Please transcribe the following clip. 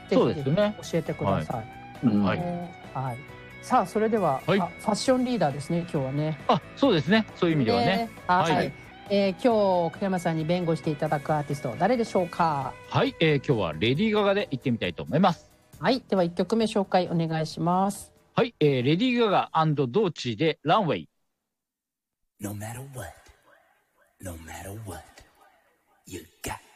ぜひそうですね。 教えてください。 はい。 はい。さあそれでは、 はい。 ファッションリーダーですね今日はね。 そうですね。そういう意味ではね。 はい。 はい。 今日栗山さんに弁護していただくアーティスト誰でしょうか。 はい。今日はレディー・ガガで行ってみたいと思います。 はい。では1曲目紹介お願いします。 はい。レディー・ガガドーチーでランウェイ。 No matter what, no matter what, you got